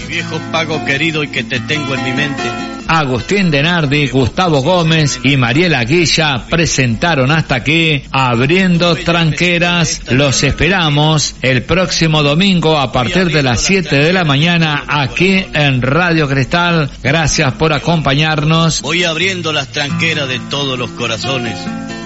viejo Pago querido y que te tengo en mi mente. Agustín Denardi, Gustavo Gómez y Mariela Guilla presentaron Hasta Aquí, Abriendo Tranqueras. Los esperamos el próximo domingo a partir de las 7 de la mañana aquí en Radio Cristal. Gracias por acompañarnos. Voy abriendo las tranqueras de todos los corazones.